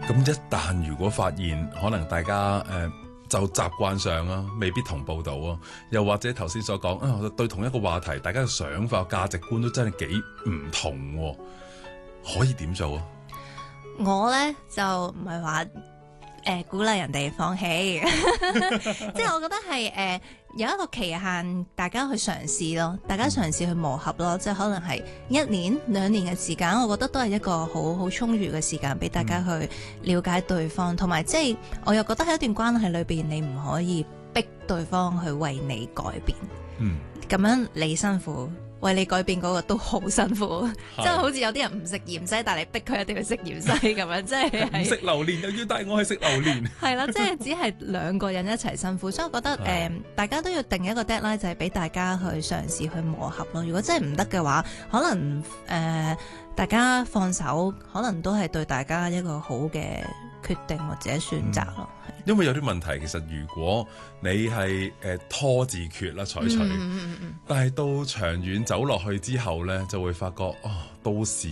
咁一旦如果發現可能大家就習慣上啊，未必同步到啊，又或者頭先所講啊，對同一個話題，大家嘅想法、價值觀都真係幾唔同喎，可以點做啊？ 我咧就唔係話鼓勵人哋放棄，即係我覺得係有一個期限，大家去嘗試咯，大家嘗試去磨合咯，即係可能係1年2年嘅時間，我覺得都係一個好充裕嘅時間俾大家去了解對方，同埋即係我又覺得喺一段關係裏邊，你唔可以逼對方去為你改變，咁樣你辛苦。為你改變嗰個都好辛苦，即係好似有啲人唔食芫茜，但係你逼佢一定要食芫茜咁樣，即係唔食榴蓮又要帶我去食榴蓮， 係啦，即係只係2個人一齊辛苦，所以我覺得大家都要定一個 deadline，就係俾大家去嘗試去磨合咯。如果真係唔得嘅話，可能大家放手，可能都係對大家一個好嘅決定或者選擇咯。 因為有啲問題，其實如果你係拖字訣啦採取，但係到長遠走落去之後呢，就會發覺到時